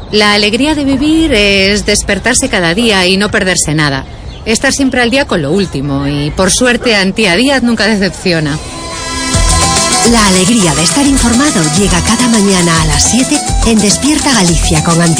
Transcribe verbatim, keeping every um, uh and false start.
La alegría de vivir es despertarse cada día y no perderse nada. Estar siempre al día con lo último y, por suerte, Antía Díaz nunca decepciona. La alegría de estar informado llega cada mañana a las siete en Despierta Galicia con Antía.